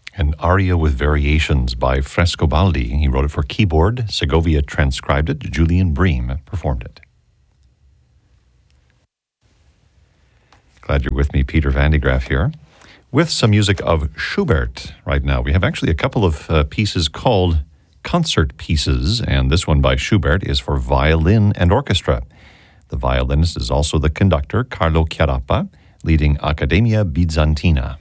An aria with variations by Frescobaldi. He wrote it for keyboard. Segovia transcribed it. Julian Bream performed it. Glad you're with me, Peter Van de Graaff here, with some music of Schubert right now. We have actually a couple of pieces called concert pieces, and this one by Schubert is for violin and orchestra. The violinist is also the conductor, Carlo Chiarappa, leading Accademia Bizantina.